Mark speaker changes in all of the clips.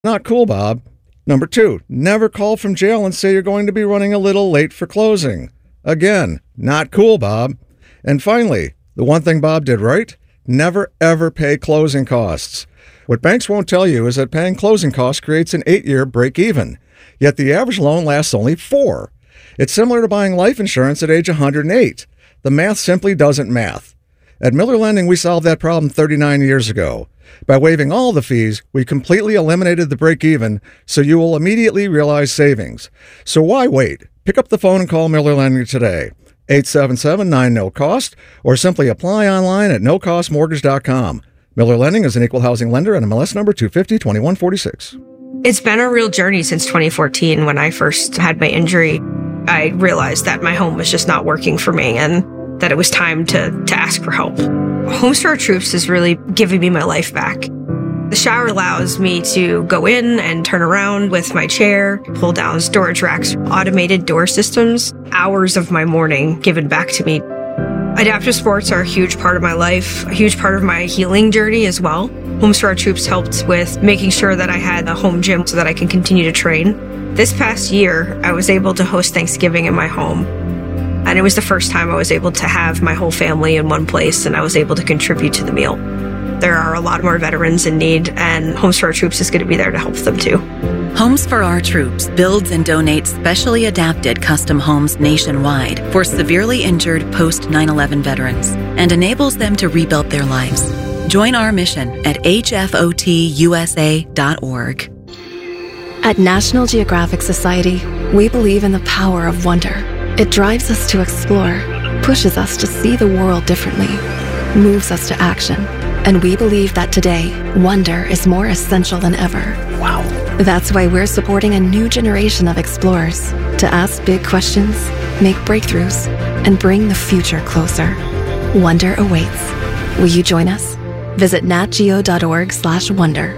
Speaker 1: Not cool, Bob. Number 2, never call from jail and say you're going to be running a little late for closing. Again, not cool, Bob. And finally, the one thing Bob did right, never ever pay closing costs. What banks won't tell you is that paying closing costs creates an 8-year break-even, yet the average loan lasts only 4. It's similar to buying life insurance at age 108. The math simply doesn't math. At Miller Lending, we solved that problem 39 years ago. By waiving all the fees, we completely eliminated the break-even, so you will immediately realize savings. So why wait? Pick up the phone and call Miller Lending today. 877-9-NO-COST, or simply apply online at nocostmortgage.com. Miller Lending is an equal housing lender and MLS number 250-2146.
Speaker 2: It's been a real journey since 2014 when I first had my injury. I realized that my home was just not working for me and that it was time to ask for help. Homes for Our Troops is really giving me my life back. The shower allows me to go in and turn around with my chair, pull down storage racks, automated door systems, hours of my morning given back to me. Adaptive sports are a huge part of my life, a huge part of my healing journey as well. Homes for Our Troops helped with making sure that I had a home gym so that I can continue to train. This past year, I was able to host Thanksgiving in my home. And it was the first time I was able to have my whole family in one place, and I was able to contribute to the meal. There are a lot more veterans in need, and Homes for Our Troops is going to be there to help them too.
Speaker 3: Homes for Our Troops builds and donates specially adapted custom homes nationwide for severely injured post 9/11 veterans and enables them to rebuild their lives. Join our mission at hfotusa.org.
Speaker 4: At National Geographic Society, we believe in the power of wonder. It drives us to explore, pushes us to see the world differently, moves us to action. And we believe that today, wonder is more essential than ever.
Speaker 5: Wow.
Speaker 4: That's why we're supporting a new generation of explorers to ask big questions, make breakthroughs, and bring the future closer. Wonder awaits. Will you join us? Visit natgeo.org/wonder.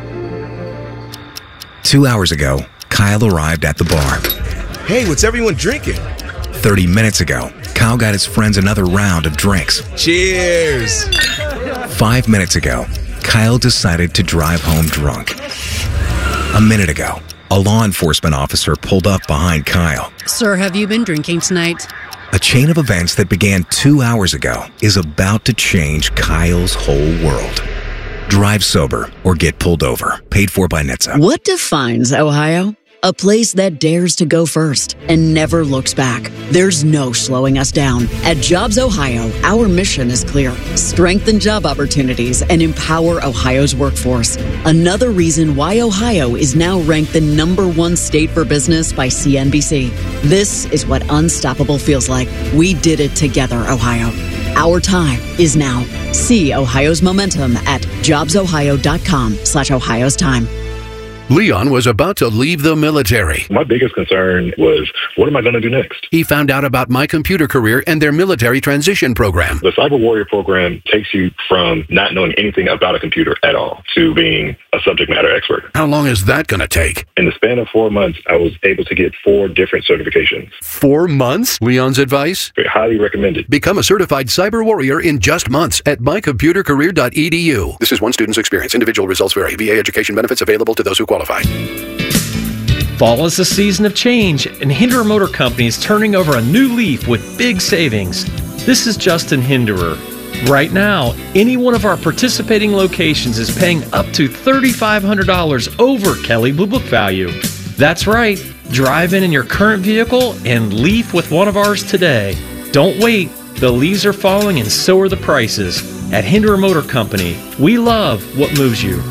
Speaker 6: 2 hours ago, Kyle arrived at the bar.
Speaker 5: Hey, what's everyone drinking?
Speaker 6: 30 minutes ago, Kyle got his friends another round of drinks.
Speaker 5: Cheers!
Speaker 6: 5 minutes ago, Kyle decided to drive home drunk. A minute ago, a law enforcement officer pulled up behind Kyle.
Speaker 7: Sir, have you been drinking tonight?
Speaker 6: A chain of events that began 2 hours ago is about to change Kyle's whole world. Drive sober or get pulled over. Paid for by NHTSA.
Speaker 8: What defines Ohio? A place that dares to go first and never looks back. There's no slowing us down. At Jobs Ohio, our mission is clear. Strengthen job opportunities and empower Ohio's workforce. Another reason why Ohio is now ranked the #1 state for business by CNBC. This is what unstoppable feels like. We did it together, Ohio. Our time is now. See Ohio's momentum at jobsohio.com/Ohio's time.
Speaker 9: Leon was about to leave the military.
Speaker 10: My biggest concern was, what am I going to do next?
Speaker 9: He found out about My Computer Career and their military transition program.
Speaker 10: The Cyber Warrior program takes you from not knowing anything about a computer at all to being a subject matter expert.
Speaker 9: How long is that going to take?
Speaker 10: In the span of 4 months, I was able to get 4 different certifications.
Speaker 9: 4 months? Leon's advice?
Speaker 10: Highly recommended.
Speaker 9: Become a certified cyber warrior in just months at mycomputercareer.edu. This is one student's experience. Individual results vary. VA education benefits available to those who qualify.
Speaker 11: Fall is a season of change, and Hinderer Motor Company is turning over a new leaf with big savings. This is Justin Hinderer. Right now, any one of our participating locations is paying up to $3,500 over Kelley Blue Book value. That's right. Drive in your current vehicle and leaf with one of ours today. Don't wait. The leaves are falling and so are the prices. At Hinderer Motor Company, we love what moves you.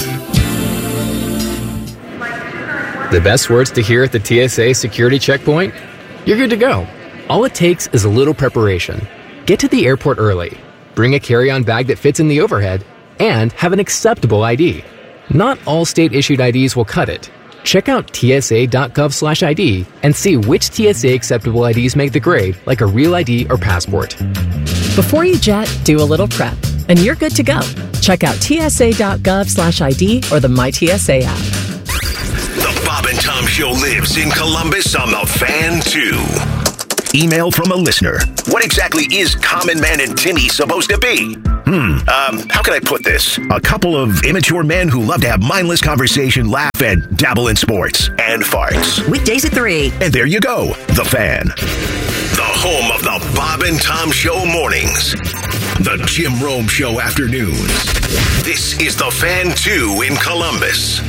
Speaker 12: The best words to hear at the TSA security checkpoint? You're good to go. All it takes is a little preparation. Get to the airport early, bring a carry-on bag that fits in the overhead, and have an acceptable ID. Not all state-issued IDs will cut it. Check out tsa.gov/ID and see which TSA acceptable IDs make the grade, like a real ID or passport.
Speaker 13: Before you jet, do a little prep, and you're good to go. Check out tsa.gov/ID or the MyTSA app.
Speaker 14: The Bob and Tom Show lives in Columbus on the Fan 2. Email from a listener. What exactly is Common Man and Timmy supposed to be? How can I put this? A couple of immature men who love to have mindless conversation, laugh, and dabble in sports and farts.
Speaker 15: Weekdays at 3.
Speaker 14: And there you go, The Fan. The home of the Bob and Tom Show mornings. The Jim Rome Show afternoons. This is The Fan 2 in Columbus.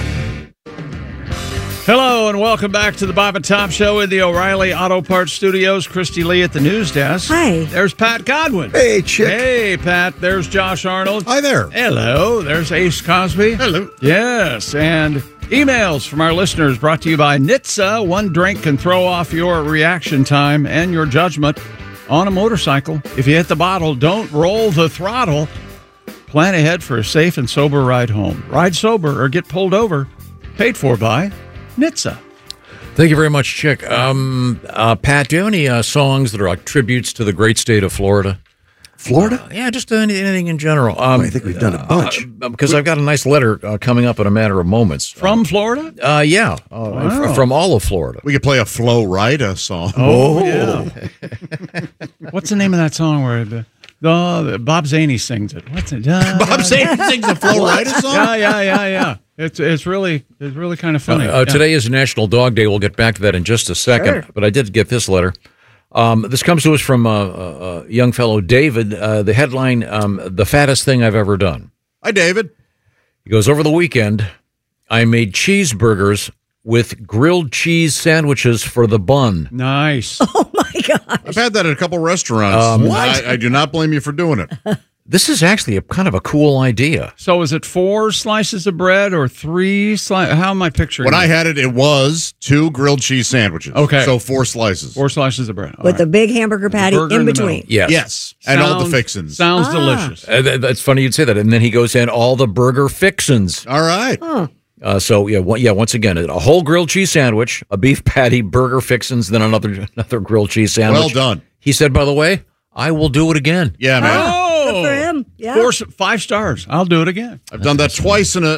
Speaker 16: Hello and welcome back to the Bob and Tom Show in the O'Reilly Auto Parts Studios. Christy Lee at the news desk.
Speaker 17: Hi.
Speaker 16: There's Pat Godwin.
Speaker 1: Hey, chick.
Speaker 16: Hey, Pat. There's Josh Arnold.
Speaker 18: Hi there.
Speaker 16: Hello. There's Ace Cosby.
Speaker 18: Hello.
Speaker 16: Yes, and emails from our listeners brought to you by NHTSA. One drink can throw off your reaction time and your judgment on a motorcycle. If you hit the bottle, don't roll the throttle. Plan ahead for a safe and sober ride home. Ride sober or get pulled over. Paid for by NHTSA.
Speaker 18: Thank you very much, Chick. Pat, do you have any songs that are like tributes to the great state of Florida?
Speaker 19: Florida?
Speaker 18: Yeah, just anything in general.
Speaker 19: I think we've done a bunch.
Speaker 18: Because I've got a nice letter coming up in a matter of moments.
Speaker 16: From Florida?
Speaker 18: Yeah.
Speaker 16: Wow.
Speaker 18: From all of Florida.
Speaker 20: We could play a Flo Rida song.
Speaker 16: Oh, yeah. What's the name of that song where the Bob Zaney sings it? What's it?
Speaker 20: Bob Zaney sings a Flo Rida song?
Speaker 16: Yeah. It's really kind of funny.
Speaker 18: Today is National Dog Day. We'll get back to that in just a second. But I did get this letter. This comes to us from a young fellow, David. The headline, The Fattest Thing I've Ever Done.
Speaker 20: Hi, David.
Speaker 18: He goes, over the weekend, I made cheeseburgers with grilled cheese sandwiches for the bun.
Speaker 16: Nice.
Speaker 17: Oh, my gosh.
Speaker 20: I've had that at a couple restaurants.
Speaker 18: What?
Speaker 20: I do not blame you for doing it.
Speaker 18: This is actually a kind of a cool idea.
Speaker 16: So is it 4 slices of bread or 3 slices? How am I picturing
Speaker 20: When
Speaker 16: it?
Speaker 20: I had it, it was 2 grilled cheese sandwiches.
Speaker 16: Okay.
Speaker 20: So 4 slices.
Speaker 16: 4 slices of bread. All
Speaker 17: With
Speaker 16: right.
Speaker 17: a big hamburger patty
Speaker 16: burger
Speaker 17: in
Speaker 16: in the
Speaker 17: between.
Speaker 16: middle.
Speaker 18: Yes.
Speaker 20: And all the fixins.
Speaker 16: Sounds delicious.
Speaker 18: That's funny you'd say that. And then he goes in all the burger fixins.
Speaker 20: All right.
Speaker 17: Huh.
Speaker 18: Once again, a whole grilled cheese sandwich, a beef patty, burger fixins, then another grilled cheese sandwich.
Speaker 20: Well done.
Speaker 18: He said, by the way, I will do it again.
Speaker 20: Yeah, man.
Speaker 17: Good for him. Yeah.
Speaker 16: 5 stars. I'll do it again.
Speaker 20: I've done that twice in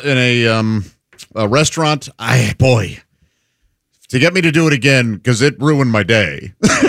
Speaker 20: a restaurant. To get me to do it again, because it ruined my day.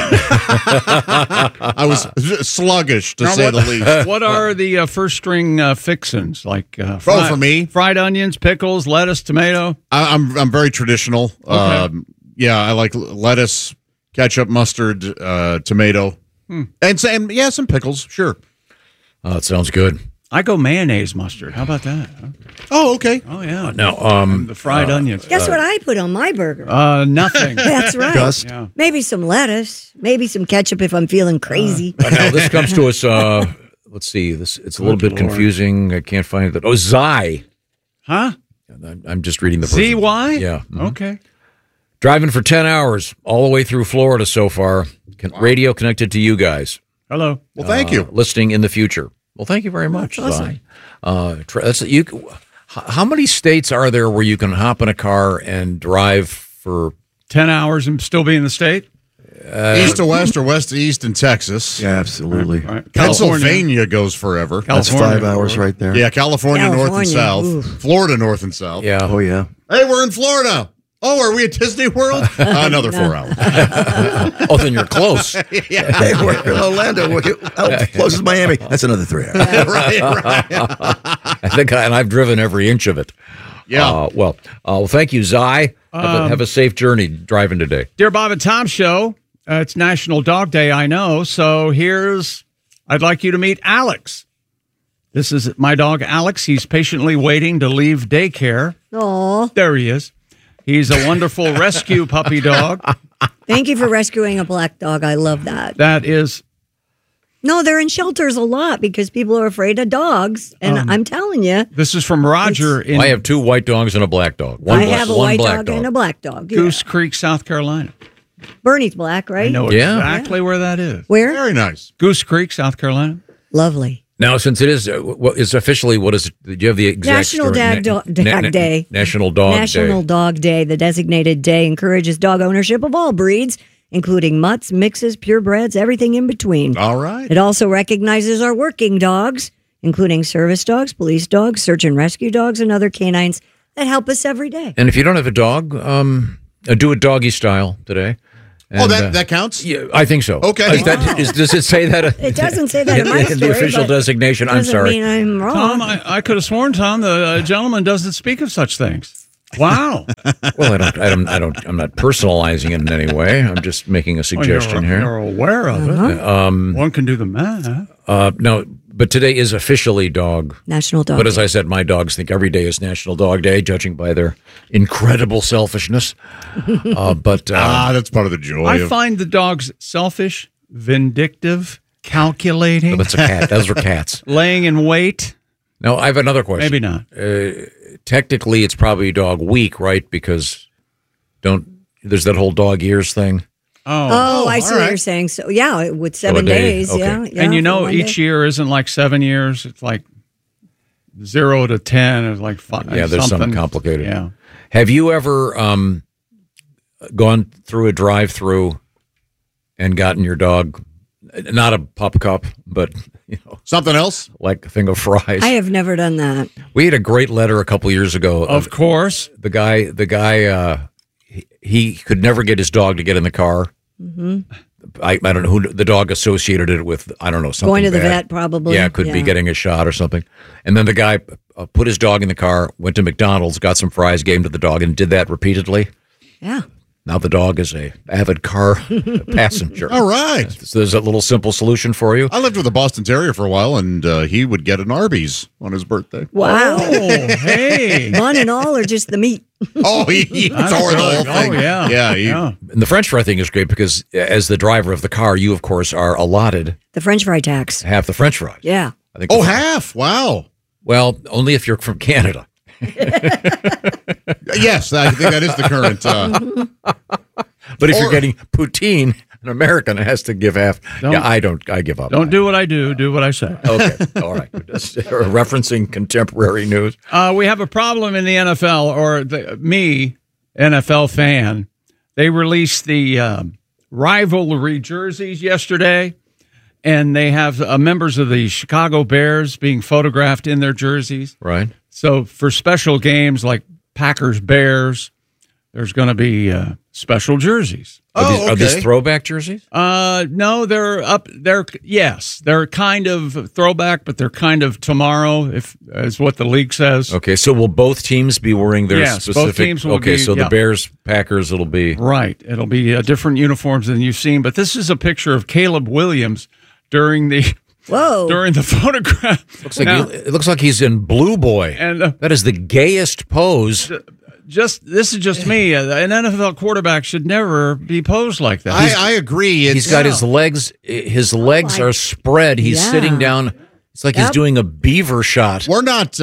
Speaker 20: I was sluggish, to say the least.
Speaker 16: What are the first string fixins? Like
Speaker 20: for me?
Speaker 16: Fried onions, pickles, lettuce, tomato?
Speaker 20: I'm very traditional.
Speaker 16: Okay.
Speaker 20: I like lettuce, ketchup, mustard, tomato, and some pickles, sure.
Speaker 18: Oh, it sounds good.
Speaker 16: I go mayonnaise mustard. How about that?
Speaker 20: Oh, okay.
Speaker 16: Oh, yeah.
Speaker 18: Now,
Speaker 16: the fried onions.
Speaker 17: Guess what I put on my burger?
Speaker 16: Nothing.
Speaker 17: That's right.
Speaker 19: Dust.
Speaker 16: Yeah.
Speaker 17: Maybe some lettuce. Maybe some ketchup if I'm feeling crazy.
Speaker 18: Now this comes to us. Let's see. It's a little bit confusing. I can't find it. Oh, Zy.
Speaker 16: Huh?
Speaker 18: I'm just reading the.
Speaker 16: ZY?
Speaker 18: Yeah.
Speaker 16: Okay.
Speaker 18: Driving for 10 hours all the way through Florida so far. Radio connected to you guys.
Speaker 16: Hello.
Speaker 20: Well, thank you.
Speaker 18: Listening in the future. Well, thank you very much,
Speaker 17: awesome.
Speaker 18: Zy. How many states are there where you can hop in a car and drive for
Speaker 16: 10 hours and still be in the state?
Speaker 20: East to west or west to east in Texas.
Speaker 19: Yeah, absolutely.
Speaker 16: Right.
Speaker 20: Pennsylvania goes forever.
Speaker 19: That's 5 hours right there.
Speaker 20: Yeah, California north and south.
Speaker 17: Oof.
Speaker 20: Florida north and south.
Speaker 18: Yeah.
Speaker 19: Oh, yeah.
Speaker 20: Hey, we're in Florida. Oh, are we at Disney World? Another 4 hours.
Speaker 18: Oh, then you're close.
Speaker 19: Hey, we're in Orlando. Close as Miami. That's another 3 hours.
Speaker 20: right.
Speaker 18: I think, and I've driven every inch of it.
Speaker 20: Yeah.
Speaker 18: Well, thank you, Zy. Have a safe journey driving today.
Speaker 16: Dear Bob and Tom Show, it's National Dog Day, I know. So I'd like you to meet Alex. This is my dog, Alex. He's patiently waiting to leave daycare.
Speaker 17: Aw.
Speaker 16: There he is. He's a wonderful rescue puppy dog.
Speaker 17: Thank you for rescuing a black dog. I love that.
Speaker 16: That is.
Speaker 17: No, they're in shelters a lot because people are afraid of dogs. And I'm telling you.
Speaker 16: This is from Roger.
Speaker 18: I have 2 white dogs and a black dog.
Speaker 17: I have a white dog and a black dog. Yeah.
Speaker 16: Goose Creek, South Carolina.
Speaker 17: Bernie's black, right?
Speaker 16: I know exactly where that is.
Speaker 17: Where?
Speaker 20: Very nice.
Speaker 16: Goose Creek, South Carolina.
Speaker 17: Lovely.
Speaker 18: Now, since it is officially, what is it? Do you have the exact
Speaker 17: National
Speaker 18: story?
Speaker 17: Dog Day.
Speaker 18: National Dog Day.
Speaker 17: National Dog Day. The designated day encourages dog ownership of all breeds, including mutts, mixes, purebreds, everything in between.
Speaker 20: All right.
Speaker 17: It also recognizes our working dogs, including service dogs, police dogs, search and rescue dogs, and other canines that help us every day.
Speaker 18: And if you don't have a dog, do it doggy style today.
Speaker 20: And, that counts?
Speaker 18: Yeah, I think so.
Speaker 20: Okay.
Speaker 18: Does it say that?
Speaker 17: It doesn't say that in my story,
Speaker 18: the official
Speaker 17: but
Speaker 18: designation. I'm
Speaker 17: doesn't
Speaker 18: sorry.
Speaker 17: mean I'm wrong.
Speaker 16: Tom, I could have sworn, Tom, the gentleman doesn't speak of such things. Wow.
Speaker 18: Well, I'm not personalizing it in any way. I'm just making a suggestion here.
Speaker 16: You're aware of it. One can do the math.
Speaker 18: No, but today is officially
Speaker 17: National Dog
Speaker 18: But as
Speaker 17: Day.
Speaker 18: I said, my dogs think every day is National Dog Day, judging by their incredible selfishness.
Speaker 20: That's part of the joy.
Speaker 16: I find the dogs selfish, vindictive, calculating.
Speaker 18: That's a cat. Those are cats.
Speaker 16: Laying in wait.
Speaker 18: No, I have another question.
Speaker 16: Maybe not.
Speaker 18: Technically, it's probably Dog Week, right? Because there's that whole dog ears thing.
Speaker 17: Oh, I see what you're saying. So, yeah, with 7 days.
Speaker 18: Okay.
Speaker 17: Yeah.
Speaker 16: And
Speaker 17: for
Speaker 16: each year isn't like 7 years. It's like 0 to 10. It's like 5.
Speaker 18: Yeah, there's something complicated.
Speaker 16: Yeah.
Speaker 18: Have you ever gone through a drive-through and gotten your dog, not a pup cup, but
Speaker 20: something else,
Speaker 18: like a thing of fries?
Speaker 17: I have never done that.
Speaker 18: We had a great letter a couple years ago.
Speaker 16: Of course,
Speaker 18: the guy, he could never get his dog to get in the car.
Speaker 17: Mm-hmm.
Speaker 18: I don't know who the dog associated it with. I don't know, something
Speaker 17: Going to the
Speaker 18: bad.
Speaker 17: vet, probably.
Speaker 18: Yeah, could be getting a shot or something. And then the guy put his dog in the car, went to McDonald's, got some fries, gave them to the dog, and did that repeatedly.
Speaker 17: Yeah.
Speaker 18: Now the dog is a avid car passenger.
Speaker 20: All right.
Speaker 18: So there's a little simple solution for you.
Speaker 20: I lived with a Boston Terrier for a while, and he would get an Arby's on his birthday.
Speaker 17: Wow.
Speaker 16: Oh, hey.
Speaker 17: Bun and all, or just the meat?
Speaker 20: Oh, he tore the whole thing.
Speaker 16: Oh, yeah.
Speaker 20: Yeah.
Speaker 18: And the French fry thing is great because as the driver of the car, you, of course, are allotted
Speaker 17: The French fry tax.
Speaker 18: half the French fries.
Speaker 17: Yeah.
Speaker 18: I think
Speaker 20: half. Wow.
Speaker 18: Well, only if you're from Canada.
Speaker 20: Yes, I think that is the current.
Speaker 18: But if you're getting poutine, an American has to give half. I give up.
Speaker 16: Don't do what I do. Do what I say.
Speaker 18: Okay. All right. Just referencing contemporary news.
Speaker 16: We have a problem in the NFL, or NFL fan. They released the rivalry jerseys yesterday, and they have members of the Chicago Bears being photographed in their jerseys.
Speaker 18: Right.
Speaker 16: So for special games like Packers-Bears, there's going to be special jerseys.
Speaker 18: Are these throwback jerseys?
Speaker 16: No, they're up. They're kind of throwback, but they're kind of tomorrow, is what the league says.
Speaker 18: Okay, so will both teams be wearing their specific?
Speaker 16: Both teams will be.
Speaker 18: So the Bears, Packers, it'll be
Speaker 16: right. It'll be different uniforms than you've seen. But this is a picture of Caleb Williams during the photograph.
Speaker 18: It looks like he's in Blue Boy,
Speaker 16: and
Speaker 18: that is the gayest pose.
Speaker 16: This is just me. An NFL quarterback should never be posed like that.
Speaker 20: I agree.
Speaker 18: He's got his legs. His legs are spread. He's sitting down. It's like he's doing a beaver shot.
Speaker 20: We're not.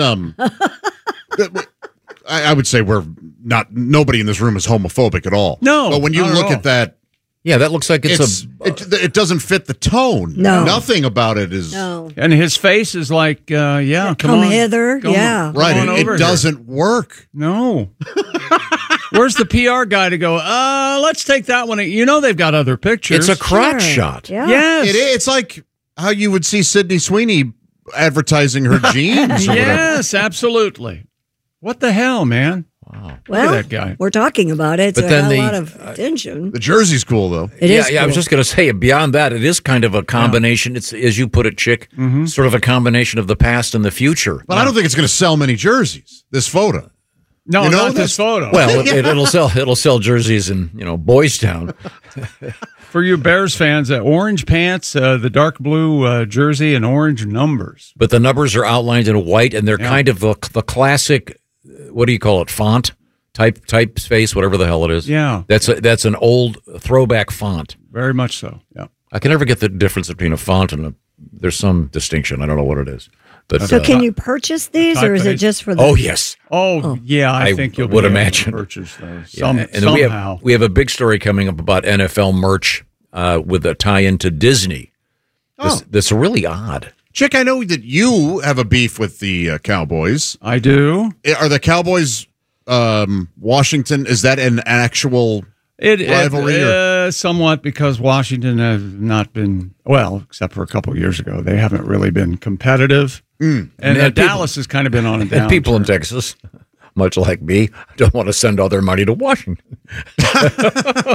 Speaker 20: I would say we're not. Nobody in this room is homophobic at all.
Speaker 16: No,
Speaker 20: but when you look at that.
Speaker 18: Yeah, that looks like
Speaker 20: it doesn't fit the tone.
Speaker 17: No.
Speaker 20: Nothing about it is.
Speaker 17: No.
Speaker 16: And his face is like, come on,
Speaker 17: hither.
Speaker 20: Right. It doesn't work.
Speaker 16: No. Where's the PR guy to go, let's take that one. They've got other pictures.
Speaker 18: It's a crotch shot.
Speaker 17: Yeah.
Speaker 16: Yes.
Speaker 20: It's like how you would see Sydney Sweeney advertising her jeans.
Speaker 16: Yes, absolutely. What the hell, man?
Speaker 18: Wow.
Speaker 17: Well,
Speaker 16: look at that guy.
Speaker 17: We're talking about it,
Speaker 18: But
Speaker 17: so
Speaker 18: then
Speaker 17: it got a lot of attention.
Speaker 20: The jersey's cool, though.
Speaker 17: It is
Speaker 18: I was
Speaker 17: cool.
Speaker 18: just going to say, beyond that, it is kind of a combination. It's, as you put it, Chick, sort of a combination of the past and the future.
Speaker 20: But I don't think it's going to sell many jerseys, this photo.
Speaker 16: No, not this photo.
Speaker 18: Well, it'll sell jerseys in Boys Town.
Speaker 16: For you Bears fans, orange pants, the dark blue jersey, and orange numbers.
Speaker 18: But the numbers are outlined in white, and they're kind of the classic. What do you call it? Font typeface, whatever the hell it is.
Speaker 16: Yeah,
Speaker 18: that's an old throwback font.
Speaker 16: Very much so. Yeah,
Speaker 18: I can never get the difference between a font and there's some distinction. I don't know what it is. But
Speaker 17: so can you purchase these, or is it just for the...
Speaker 18: Oh, yes.
Speaker 16: Oh, yeah, I think you'll
Speaker 18: would
Speaker 16: be able
Speaker 18: imagine.
Speaker 16: to purchase those
Speaker 18: somehow. We have a big story coming up about NFL merch with a tie-in to Disney. That's really odd.
Speaker 20: Chick, I know that you have a beef with the Cowboys.
Speaker 16: I do.
Speaker 20: Are the Cowboys Washington, is that an actual rivalry?
Speaker 16: Somewhat, because Washington has not been, except for a couple of years ago, they haven't really been competitive. And Dallas has kind of been on a downturn.
Speaker 18: And people in Texas, much like me, don't want to send all their money to Washington.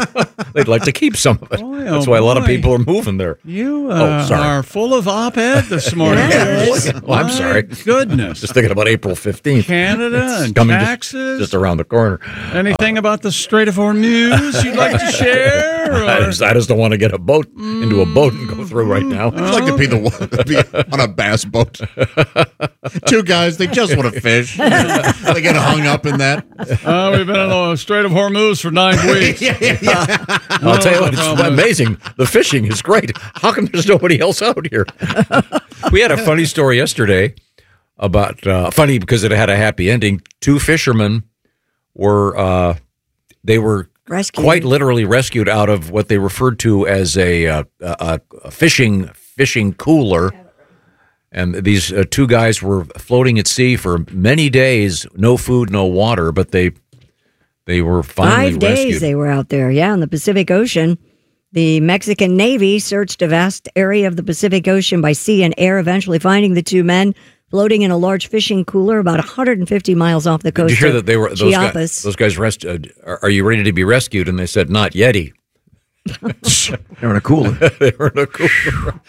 Speaker 18: they'd like to keep some of it.
Speaker 16: Boy,
Speaker 18: That's why a lot of
Speaker 16: boy.
Speaker 18: people are moving there.
Speaker 16: You
Speaker 18: sorry.
Speaker 16: are full of op-ed this morning.
Speaker 18: Well, I'm sorry.
Speaker 16: Goodness.
Speaker 18: Just thinking about April 15th.
Speaker 16: Canada and
Speaker 18: Coming
Speaker 16: taxes.
Speaker 18: just around the corner.
Speaker 16: Anything about the Strait of Hormuz you'd like to share?
Speaker 18: I just don't want to get a boat into a boat and go through right now.
Speaker 20: I'd like to be on a bass boat. Two guys, they just want to fish. They get hung up in that.
Speaker 16: We've been on the Strait of Hormuz for 9 weeks.
Speaker 18: I'll tell you what, it's amazing. The fishing is great. How come there's nobody else out here? We had a funny story yesterday about, funny because it had a happy ending. 2 fishermen were, they were
Speaker 17: rescued.
Speaker 18: Quite literally rescued out of what they referred to as a fishing cooler. And these 2 guys were floating at sea for many days, no food, no water, but they were finally
Speaker 17: 5 days
Speaker 18: rescued.
Speaker 17: they were out there, in the Pacific Ocean. The Mexican Navy searched a vast area of the Pacific Ocean by sea and air, eventually finding the 2 men floating in a large fishing cooler about 150 miles off the coast.
Speaker 18: Did you hear
Speaker 17: of
Speaker 18: that they were
Speaker 17: Chiapas.
Speaker 18: those guys are you ready to be rescued? And they said, not Yeti.
Speaker 19: They're in a cooler.
Speaker 18: They were in a cooler.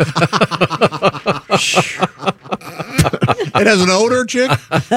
Speaker 20: It has an odor, chick?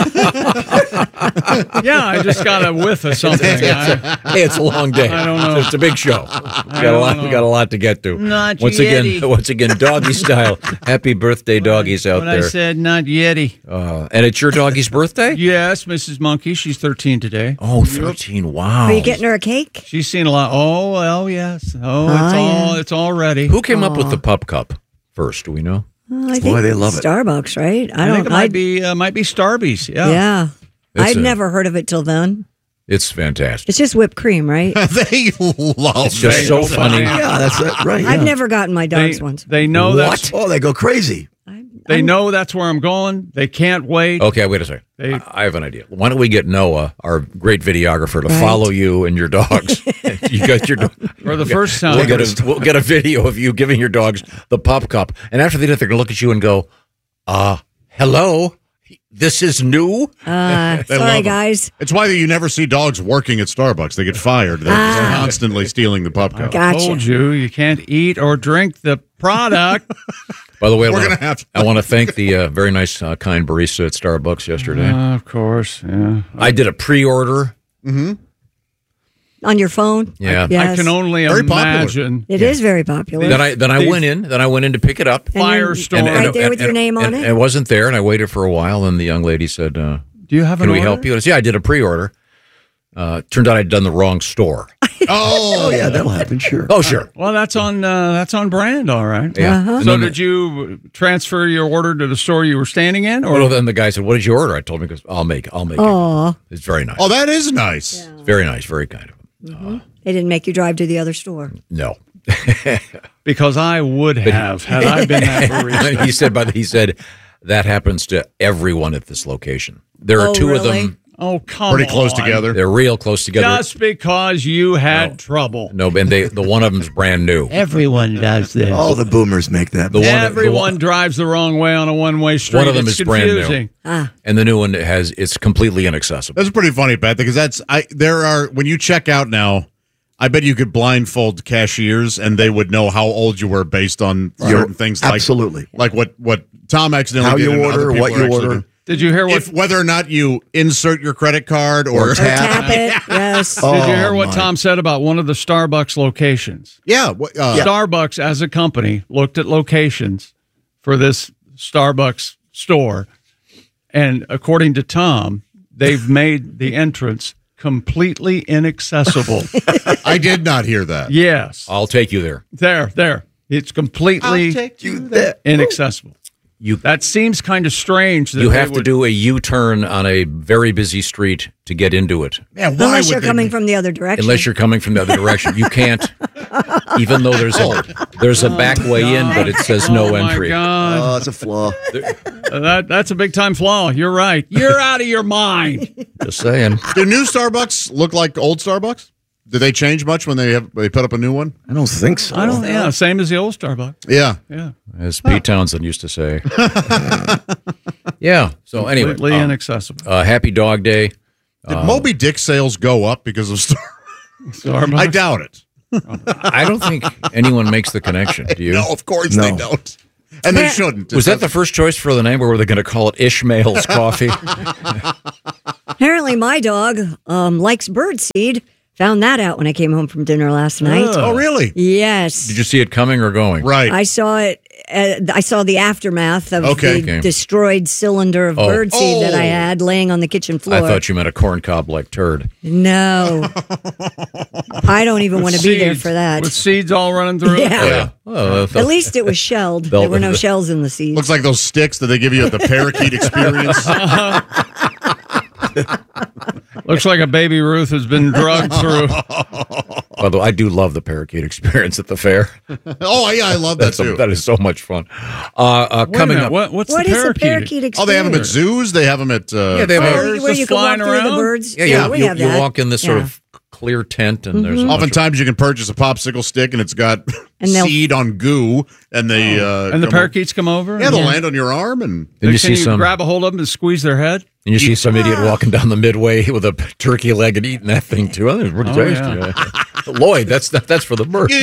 Speaker 16: Yeah, I just got a whiff of something.
Speaker 18: Hey, it's a long day.
Speaker 16: I don't know.
Speaker 18: It's a big show. We got a lot to get to.
Speaker 16: Not
Speaker 18: once
Speaker 16: Yeti.
Speaker 18: again, doggy style. Happy birthday, doggies out
Speaker 16: What
Speaker 18: there.
Speaker 16: I said, not Yeti.
Speaker 18: And it's your doggy's birthday?
Speaker 16: Yes, Mrs. Monkey. She's 13 today.
Speaker 18: Oh, 13. Wow.
Speaker 17: Are you getting her a cake?
Speaker 16: She's seen a lot. Oh, well, yes. It's all ready.
Speaker 18: Who came up with the pup cup first? Do we know?
Speaker 17: I think
Speaker 19: they love it.
Speaker 17: Starbucks, right?
Speaker 16: I think it might be Starbucks. Yeah.
Speaker 17: Yeah.
Speaker 18: It's
Speaker 17: I'd never heard of it till then.
Speaker 18: It's fantastic.
Speaker 17: It's just whipped cream, right?
Speaker 20: They love
Speaker 18: It's just so funny.
Speaker 19: Yeah, that's it. Right.
Speaker 17: I've
Speaker 19: yeah.
Speaker 17: never gotten my dogs once.
Speaker 16: They know that's
Speaker 19: Oh, they go crazy.
Speaker 16: they know that's where I'm going. They can't wait.
Speaker 18: Okay, wait a second. I have an idea. Why don't we get Noah, our great videographer, to follow you and your dogs? You got your
Speaker 16: for the first time.
Speaker 18: We'll get a video of you giving your dogs the pup cup, and after they do, they're going to look at you and go, hello, this is new?
Speaker 20: They
Speaker 17: Sorry,
Speaker 20: love 'em.
Speaker 17: guys.
Speaker 20: It's why you never see dogs working at Starbucks. They get fired. They're just constantly stealing the pup cup.
Speaker 17: Gotcha.
Speaker 16: I told you can't eat or drink the product.
Speaker 18: By the way,
Speaker 20: I
Speaker 18: want to thank the very nice, kind barista at Starbucks yesterday.
Speaker 16: Of course, yeah.
Speaker 18: I did a pre-order.
Speaker 20: Mm-hmm.
Speaker 17: On your phone?
Speaker 18: Yeah.
Speaker 17: Yes.
Speaker 16: I can only
Speaker 20: Very popular.
Speaker 16: imagine.
Speaker 17: It is very popular.
Speaker 18: Then I went in. Then I went in to pick it up.
Speaker 16: Firestorm.
Speaker 17: Right there with your name on it?
Speaker 18: It wasn't there, and I waited for a while, and the young lady said,
Speaker 16: Do you have
Speaker 18: can
Speaker 16: an
Speaker 18: we
Speaker 16: order?
Speaker 18: help you? I said, yeah, I did a pre-order. Turned out I'd done the wrong store.
Speaker 19: Oh, yeah, that'll happen. Sure.
Speaker 18: Oh, sure.
Speaker 16: Well, that's on brand, all right.
Speaker 18: Yeah.
Speaker 17: Uh-huh.
Speaker 16: So did you transfer your order to the store you were standing in, or
Speaker 18: Well, then the guy said, "What did you order?" I told him, "Because I'll make it."
Speaker 17: Aw.
Speaker 18: It's very nice.
Speaker 20: Oh, that is nice.
Speaker 18: It's very nice, very kind of him.
Speaker 17: They didn't make you drive to the other store.
Speaker 18: No,
Speaker 16: because I would have had I been that barista.
Speaker 18: he said that happens to everyone at this location. There are two of them.
Speaker 16: Oh, come
Speaker 20: Pretty close
Speaker 16: on.
Speaker 20: together.
Speaker 18: They're real close together.
Speaker 16: Just because you had trouble.
Speaker 18: No, and the one of them's brand new.
Speaker 16: Everyone does this.
Speaker 19: All the boomers make that.
Speaker 16: Everyone drives the wrong way on a one-way street.
Speaker 18: One of them
Speaker 16: It's
Speaker 18: is brand
Speaker 16: confusing.
Speaker 18: new, and the new one it's completely inaccessible.
Speaker 20: That's pretty funny, Pat, because when you check out now, I bet you could blindfold cashiers and they would know how old you were based on certain things.
Speaker 19: Absolutely.
Speaker 20: Like what Tom accidentally
Speaker 19: How
Speaker 20: did
Speaker 19: you
Speaker 20: and
Speaker 19: order,
Speaker 20: other people
Speaker 19: what you
Speaker 20: actually
Speaker 19: order.
Speaker 20: did.
Speaker 16: Did you hear what?
Speaker 20: Whether or not you insert your credit card or
Speaker 17: Tap it. Yes.
Speaker 16: Did you hear what Tom said about one of the Starbucks locations?
Speaker 20: Yeah.
Speaker 16: Starbucks as a company looked at locations for this Starbucks store, and according to Tom, they've made the entrance completely inaccessible.
Speaker 20: I did not hear that.
Speaker 16: Yes.
Speaker 18: I'll take you there.
Speaker 16: There. It's completely inaccessible. That seems kind of strange. That
Speaker 18: You have to do a U-turn on a very busy street to get into it.
Speaker 20: Yeah,
Speaker 17: Unless you're coming from the other direction.
Speaker 18: Unless you're coming from the other direction, you can't. Even though there's a back way in, but it says no entry.
Speaker 16: God.
Speaker 19: Oh, it's a flaw.
Speaker 16: That's a big time flaw. You're right. You're out of your mind.
Speaker 18: Just saying.
Speaker 20: Do new Starbucks look like old Starbucks? Did they change much when they put up a new one?
Speaker 19: I don't think so.
Speaker 16: Yeah, same as the old Starbucks.
Speaker 20: Yeah.
Speaker 18: As Pete Townsend used to say. Yeah. So anyway,
Speaker 16: Completely inaccessible.
Speaker 18: Happy Dog Day.
Speaker 20: Did Moby Dick sales go up because of Starbucks?
Speaker 16: Starbucks.
Speaker 20: I doubt it.
Speaker 18: I don't think anyone makes the connection. Do you?
Speaker 20: No, of course they don't. And they shouldn't.
Speaker 18: Was that the first choice for the name, or were they going to call it Ishmael's Coffee?
Speaker 17: Apparently, my dog likes birdseed. Found that out when I came home from dinner last night.
Speaker 20: Oh, really?
Speaker 17: Yes.
Speaker 18: Did you see it coming or going?
Speaker 20: Right.
Speaker 17: I saw it. I saw the aftermath of the destroyed cylinder of birdseed that I had laying on the kitchen floor.
Speaker 18: I thought you meant a corncob-like turd.
Speaker 17: No. I don't even want to be there for that.
Speaker 16: With seeds all running through it?
Speaker 17: Yeah. At least it was shelled. There were no shells in the seeds.
Speaker 20: Looks like those sticks that they give you at the Parakeet Experience.
Speaker 16: Looks like a baby Ruth has been drugged through.
Speaker 18: Although I do love the Parakeet Experience at the fair.
Speaker 20: Oh, yeah, I love that too.
Speaker 18: That is so much fun. Coming up.
Speaker 16: What's
Speaker 17: what
Speaker 16: the
Speaker 17: is the Parakeet Experience?
Speaker 20: Oh, they have them at zoos. They have them at
Speaker 18: yeah, they have
Speaker 17: where you can walk through the birds.
Speaker 18: Yeah,
Speaker 17: we have that.
Speaker 18: You walk in this sort of clear tent, and there's
Speaker 20: oftentimes you can purchase a popsicle stick, and it's got seed on goo, and they
Speaker 16: and the parakeets come over.
Speaker 20: Yeah, they'll land on your arm, and
Speaker 18: then you
Speaker 16: grab a hold of them and squeeze their head.
Speaker 18: And you see some idiot walking down the midway with a turkey leg and eating that thing too. I think it's pretty tasty. Lloyd, that's for the bird.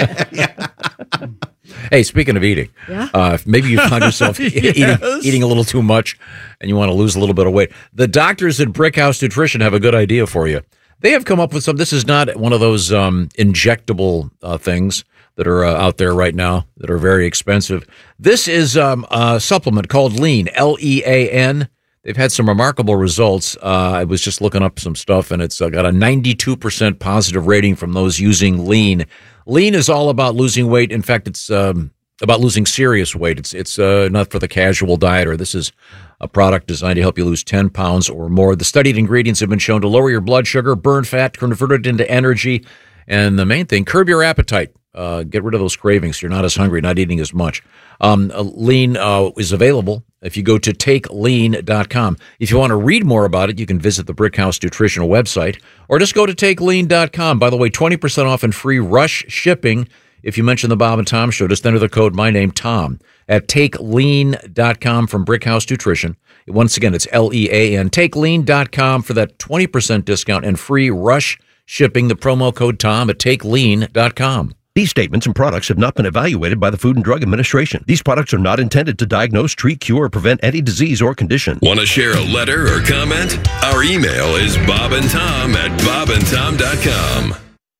Speaker 18: Hey, speaking of eating, maybe you find yourself eating a little too much and you want to lose a little bit of weight. The doctors at Brickhouse Nutrition have a good idea for you. They have come up with some. This is not one of those injectable things that are out there right now that are very expensive. This is a supplement called Lean, Lean. They've had some remarkable results. I was just looking up some stuff, and it's got a 92% positive rating from those using Lean. Lean is all about losing weight. In fact, it's about losing serious weight. It's not for the casual dieter. This is a product designed to help you lose 10 pounds or more. The studied ingredients have been shown to lower your blood sugar, burn fat, convert it into energy, and the main thing, curb your appetite. Get rid of those cravings so you're not as hungry, not eating as much. Lean is available if you go to takelean.com. If you want to read more about it, you can visit the Brickhouse Nutritional website or just go to takelean.com. By the way, 20% off and free rush shipping if you mention the Bob and Tom Show. Just enter the code MyNameTom at takelean.com from Brickhouse Nutrition. Once again, it's Lean. Takelean.com for that 20% discount and free rush shipping. The promo code Tom at takelean.com.
Speaker 15: These statements and products have not been evaluated by the Food and Drug Administration. These products are not intended to diagnose, treat, cure, or prevent any disease or condition.
Speaker 14: Want to share a letter or comment? Our email is bobandtom@bobandtom.com.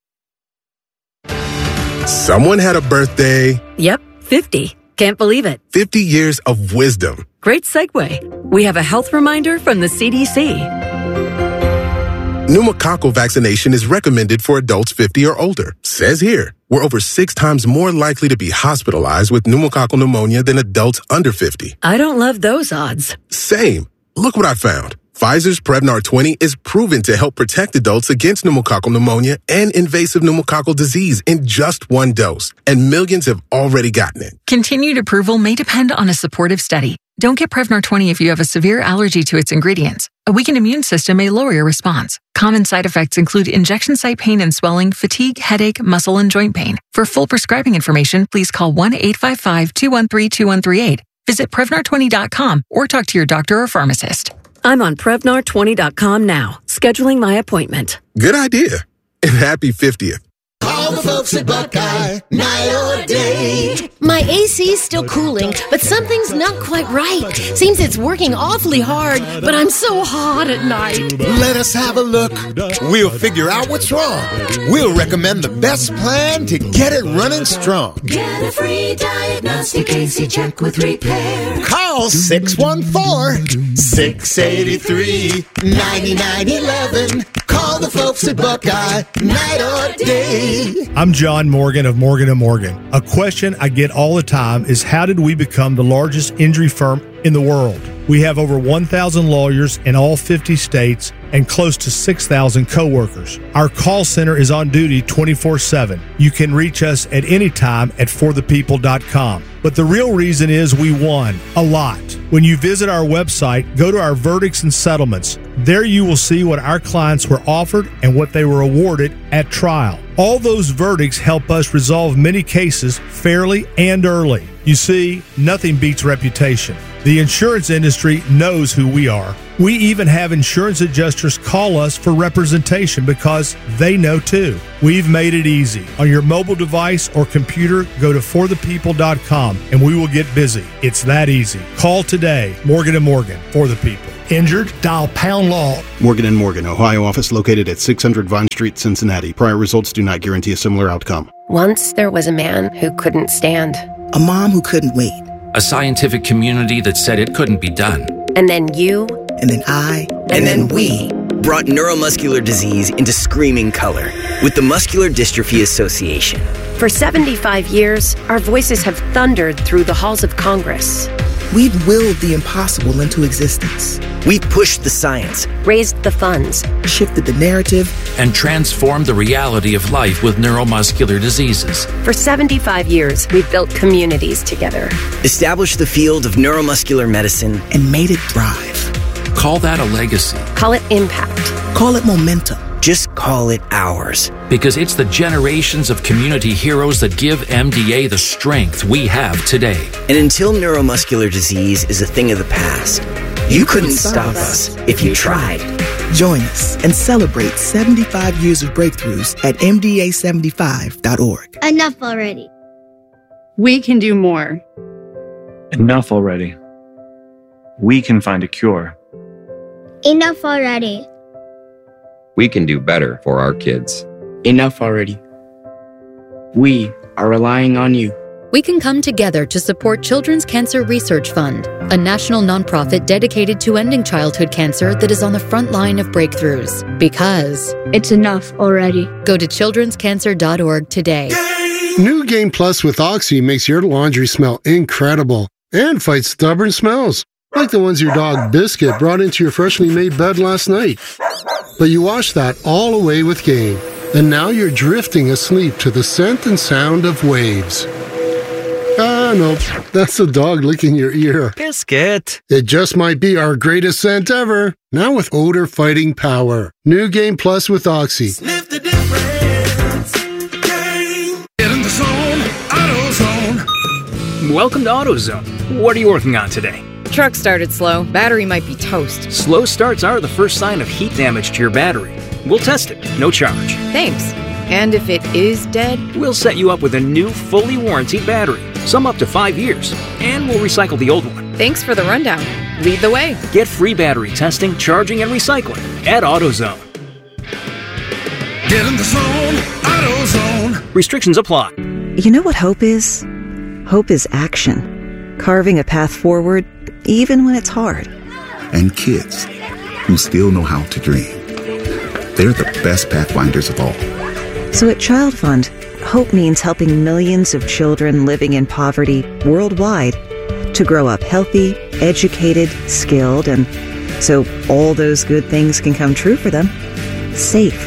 Speaker 21: Someone had a birthday.
Speaker 3: Yep, 50. Can't believe it.
Speaker 21: 50 years of wisdom.
Speaker 3: Great segue. We have a health reminder from the CDC.
Speaker 21: Pneumococcal vaccination is recommended for adults 50 or older. Says here, we're over 6 times more likely to be hospitalized with pneumococcal pneumonia than adults under 50.
Speaker 3: I don't love those odds.
Speaker 21: Same. Look what I found. Pfizer's Prevnar 20 is proven to help protect adults against pneumococcal pneumonia and invasive pneumococcal disease in just 1 dose, and millions have already gotten it.
Speaker 22: Continued approval may depend on a supportive study. Don't get Prevnar 20 if you have a severe allergy to its ingredients. A weakened immune system may lower your response. Common side effects include injection site pain and swelling, fatigue, headache, muscle, and joint pain. For full prescribing information, please call 1-855-213-2138. Visit Prevnar20.com or talk to your doctor or pharmacist.
Speaker 3: I'm on Prevnar20.com now, scheduling my appointment.
Speaker 21: Good idea. And happy 50th.
Speaker 23: Call the folks at Buckeye, night or day. My AC's still cooling, but something's not quite right. Seems it's working awfully hard, but I'm so hot at night.
Speaker 24: Let us have a look. We'll figure out what's wrong. We'll recommend the best plan to get it running strong.
Speaker 23: Get a free diagnostic AC check with repair.
Speaker 24: Call 614-683-9911. Call the folks at Buckeye, night or day.
Speaker 25: I'm John Morgan of Morgan & Morgan. A question I get all the time is, how did we become the largest injury firm in the world? We have over 1,000 lawyers in all 50 states and close to 6,000 coworkers. Our call center is on duty 24/7. You can reach us at any time at forthepeople.com. But the real reason is we won a lot. When you visit our website, go to our verdicts and settlements. There you will see what our clients were offered and what they were awarded at trial. All those verdicts help us resolve many cases fairly and early. You see, nothing beats reputation. The insurance industry knows who we are. We even have insurance adjusters call us for representation because they know too. We've made it easy. On your mobile device or computer, go to forthepeople.com and we will get busy. It's that easy. Call today. Morgan & Morgan, for the people. Injured? Dial pound law.
Speaker 2: Morgan & Morgan, Ohio office located at 600 Vine Street, Cincinnati. Prior results do not guarantee a similar outcome.
Speaker 4: Once there was a man who couldn't stand.
Speaker 5: A mom who couldn't wait.
Speaker 6: A scientific community that said it couldn't be done.
Speaker 4: And then you.
Speaker 5: And then I.
Speaker 4: And then we.
Speaker 7: Brought neuromuscular disease into screaming color with the Muscular Dystrophy Association.
Speaker 23: For 75 years, our voices have thundered through the halls of Congress.
Speaker 5: We've willed the impossible into existence.
Speaker 7: We've pushed the science,
Speaker 23: raised the funds,
Speaker 5: shifted the narrative,
Speaker 6: and transformed the reality of life with neuromuscular diseases.
Speaker 23: For 75 years, we've built communities together,
Speaker 7: established the field of neuromuscular medicine,
Speaker 5: and made it thrive.
Speaker 6: Call that a legacy.
Speaker 23: Call it impact.
Speaker 5: Call it momentum.
Speaker 7: Just call it ours.
Speaker 6: Because it's the generations of community heroes that give MDA the strength we have today.
Speaker 7: And until neuromuscular disease is a thing of the past, you couldn't stop us if you tried.
Speaker 5: Join us and celebrate 75 years of breakthroughs at MDA75.org.
Speaker 26: Enough already.
Speaker 27: We can do more.
Speaker 28: Enough already. We can find a cure.
Speaker 26: Enough already.
Speaker 29: We can do better for our kids.
Speaker 30: Enough already. We are relying on you.
Speaker 31: We can come together to support Children's Cancer Research Fund, a national nonprofit dedicated to ending childhood cancer that is on the front line of breakthroughs. Because
Speaker 26: it's enough already.
Speaker 31: Go to childrenscancer.org today.
Speaker 32: New Game Plus with Oxy makes your laundry smell incredible and fights stubborn smells, like the ones your dog Biscuit brought into your freshly made bed last night. But you washed that all away with Game, and now you're drifting asleep to the scent and sound of waves. Ah, no, that's the dog licking your ear.
Speaker 33: Biscuit.
Speaker 32: It just might be our greatest scent ever, now with odor-fighting power. New Game Plus with Oxy.
Speaker 14: Sniff the difference. Game. Get in the zone. AutoZone.
Speaker 34: Welcome to AutoZone. What are you working on today?
Speaker 35: Truck started slow. Battery might be toast.
Speaker 34: Slow starts are the first sign of heat damage to your battery. We'll test it, no charge.
Speaker 35: Thanks. And if it is dead?
Speaker 34: We'll set you up with a new, fully warranted battery, some up to 5 years, and we'll recycle the old one.
Speaker 35: Thanks for the rundown. Lead the way.
Speaker 34: Get free battery testing, charging, and recycling at AutoZone.
Speaker 14: Get in the zone. AutoZone.
Speaker 34: Restrictions apply.
Speaker 36: You know what hope is? Hope is action. Carving a path forward, even when it's hard.
Speaker 37: And kids who still know how to dream. They're the best pathfinders of all.
Speaker 36: So at Child Fund, hope means helping millions of children living in poverty worldwide to grow up healthy, educated, skilled, and so all those good things can come true for them, safe.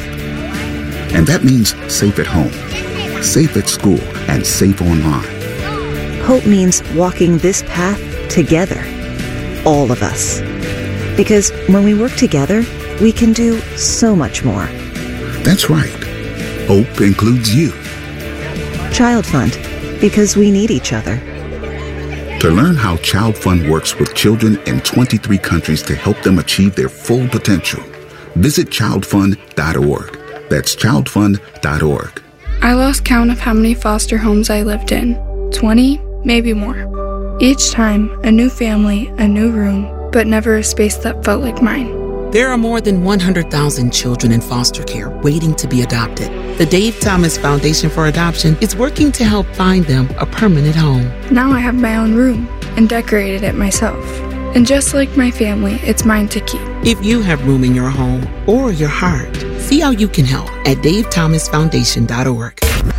Speaker 37: And that means safe at home, safe at school, and safe online.
Speaker 36: Hope means walking this path together, all of us. Because when we work together, we can do so much more.
Speaker 37: That's right. Hope includes you.
Speaker 36: Child Fund, because we need each other.
Speaker 37: To learn how Child Fund works with children in 23 countries to help them achieve their full potential, visit childfund.org. That's childfund.org.
Speaker 38: I lost count of how many foster homes I lived in. 20, maybe more. Each time, a new family, a new room, but never a space that felt like mine.
Speaker 39: There are more than 100,000 children in foster care waiting to be adopted. The Dave Thomas Foundation for Adoption is working to help find them a permanent home.
Speaker 38: Now I have my own room and decorated it myself. And just like my family, it's mine to keep.
Speaker 39: If you have room in your home or your heart, see how you can help at davethomasfoundation.org.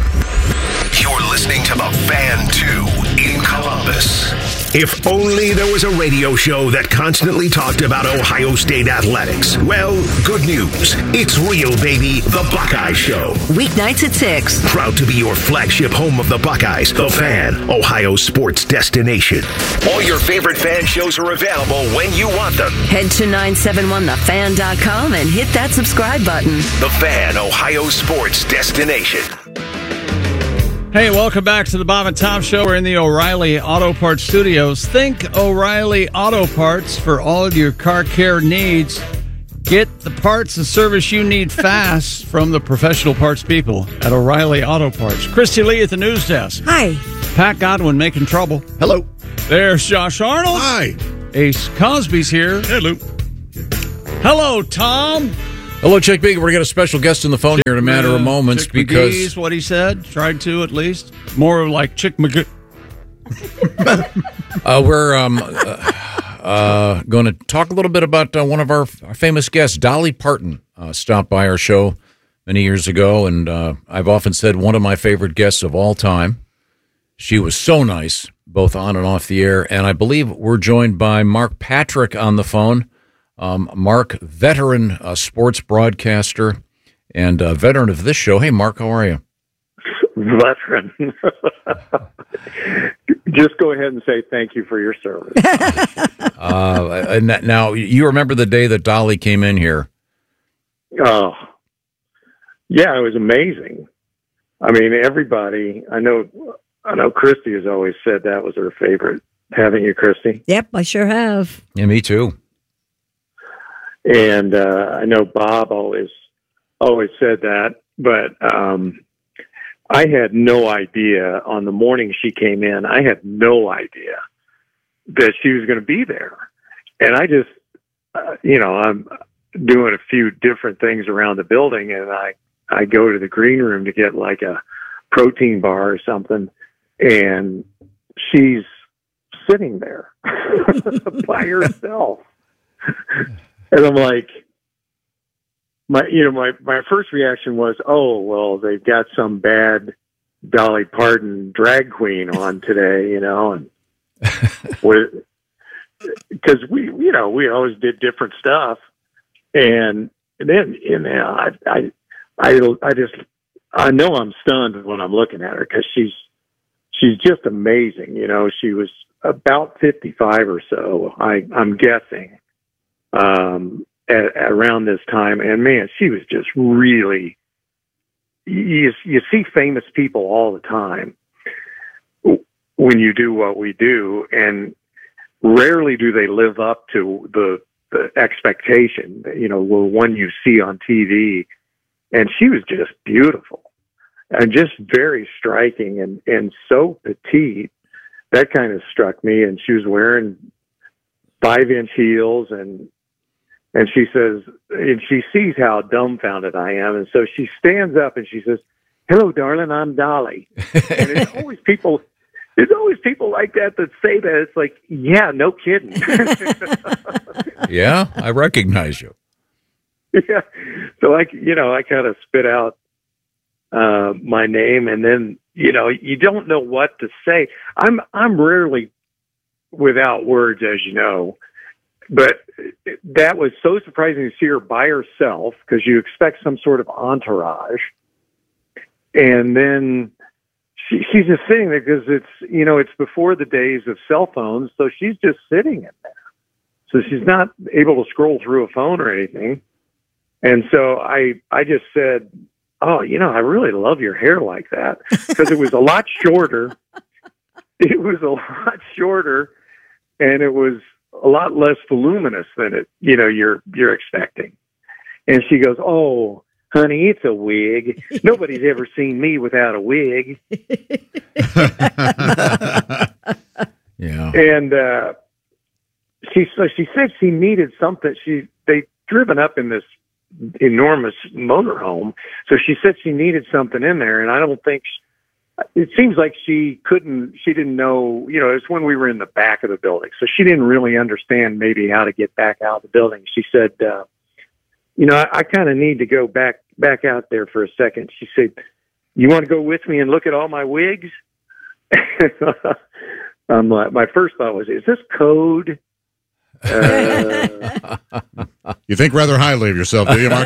Speaker 14: You're listening to The Fan 2 in Columbus. If only there was a radio show that constantly talked about Ohio State athletics. Well, good news. It's real, baby. The Buckeye Show.
Speaker 40: Weeknights at 6.
Speaker 14: Proud to be your flagship home of the Buckeyes. The Fan, Ohio sports destination. All your favorite fan shows are available when you want them.
Speaker 40: Head to 971thefan.com and hit that subscribe button.
Speaker 14: The Fan, Ohio sports destination.
Speaker 1: Hey, welcome back to the Bob and Tom Show. We're in the O'Reilly Auto Parts Studios. Think O'Reilly Auto Parts for all of your car care needs. Get the parts and service you need fast from the professional parts people at O'Reilly Auto Parts. Christy Lee at the news desk.
Speaker 2: Hi.
Speaker 1: Pat Godwin making trouble.
Speaker 3: Hello.
Speaker 1: There's Josh Arnold.
Speaker 3: Hi.
Speaker 1: Ace Cosby's here.
Speaker 3: Hello.
Speaker 1: Hello, Tom.
Speaker 3: Hello, Chick Big. We're going to get a special guest on the phone here in a matter of moments
Speaker 1: Chick
Speaker 3: because
Speaker 1: McGee's what he said. Tried to, at least. More like Chick McGee.
Speaker 3: we're going to talk a little bit about one of our famous guests, Dolly Parton, stopped by our show many years ago, and I've often said one of my favorite guests of all time. She was so nice, both on and off the air, and I believe we're joined by Mark Patrick on the phone. Mark, veteran sports broadcaster and veteran of this show. Hey, Mark, how are you?
Speaker 8: Veteran. Just go ahead and say thank you for your service.
Speaker 3: And now, you remember the day that Dolly came in here?
Speaker 8: Oh, yeah, it was amazing. I mean, everybody, I know Christy has always said that was her favorite. Haven't you, Christy?
Speaker 2: Yep, I sure have.
Speaker 3: Yeah, me too.
Speaker 8: And I know Bob always said that, but I had no idea on the morning she came in. I had no idea that she was going to be there. And I just, I'm doing a few different things around the building, and I go to the green room to get like a protein bar or something, and she's sitting there by herself. And I'm like, my first reaction was, oh, well, they've got some bad Dolly Parton drag queen on today, and because we always did different stuff, and then I know I'm stunned when I'm looking at her because she's just amazing. She was about 55 or so, I'm guessing. Around this time, and man, she was just really, you see famous people all the time when you do what we do, and rarely do they live up to the expectation, the one you see on TV. And she was just beautiful and just very striking and so petite. That kind of struck me. And she was wearing 5-inch heels, and she says, and she sees how dumbfounded I am. And so she stands up and she says, "Hello, darling, I'm Dolly." And it's always people like that say that. It's like, yeah, no kidding.
Speaker 3: Yeah, I recognize you.
Speaker 8: Yeah. So I kind of spit out my name, and then, you don't know what to say. I'm rarely without words, as you know. But that was so surprising to see her by herself, because you expect some sort of entourage. And then she's just sitting there because it's before the days of cell phones. So she's just sitting in there. So she's not able to scroll through a phone or anything. And so I just said, "Oh, I really love your hair like that," because it was a lot shorter. It was a lot shorter, and it was a lot less voluminous than you're expecting. And she goes, "Oh, honey, it's a wig. Nobody's ever seen me without a wig."
Speaker 3: Yeah.
Speaker 8: And she said she needed something. They'd driven up in this enormous motorhome, so she said she needed something in there, and I don't think it seems like she didn't know, it's when we were in the back of the building. So she didn't really understand maybe how to get back out of the building. She said, I kind of need to go back out there for a second. She said, "You want to go with me and look at all my wigs?" I'm like, my first thought was, is this code?
Speaker 9: You think rather highly of yourself, do you, Mark?